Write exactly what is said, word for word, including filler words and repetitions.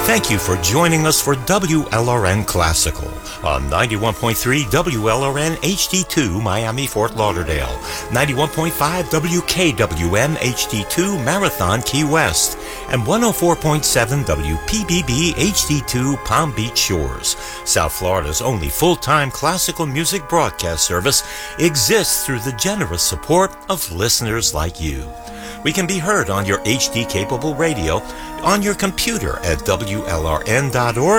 Thank you for joining us for W L R N Classical on ninety-one point three W L R N H D two Miami, Fort Lauderdale, ninety-one point five W K W M H D two Marathon, Key West, and one oh four point seven W P B B H D two Palm Beach Shores. South Florida's only full-time classical music broadcast service exists through the generous support of listeners like you. We can be heard on your H D-capable radio, on your computer at W L R N dot org,